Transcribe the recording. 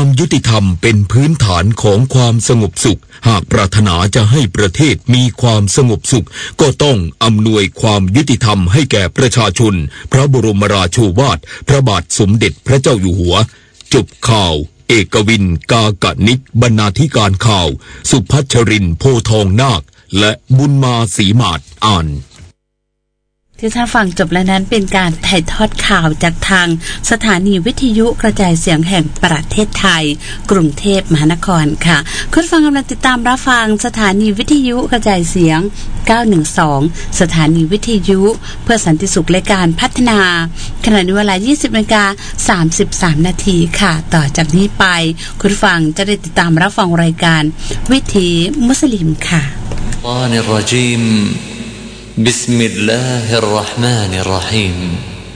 ความยุติธรรมเป็นพื้นฐานของความสงบสุขหากปรารถนาจะให้ประเทศมีความสงบสุขก็ต้องอำนวยความยุติธรรมให้แก่ประชาชนพระบรมราโชวาทพระบาทสมเด็จพระเจ้าอยู่หัวจบข่าวเอกวินกากนิกบรรณาธิการข่าวสุพัชรินทร์โพทองนาคและบุญมาศรีมาศอ่านที่ท่านฟังจบแล้วนั้นเป็นการถ่ายทอดข่าวจากทางสถานีวิทยุกระจายเสียงแห่งประเทศไทยกรุงเทพมหานครค่ะคุณฟังกำลังติดตามรับฟังสถานีวิทยุกระจายเสียง912สถานีวิทยุเพื่อสันติสุขและการพัฒนาขณะนี้เวลา 20:33 นาทีค่ะต่อจากนี้ไปคุณฟังจะได้ติดตามรับฟังรายการวิถีมุสลิมค่ะอัลลอฮุรรจีมبسم الله الرحمن الرحيم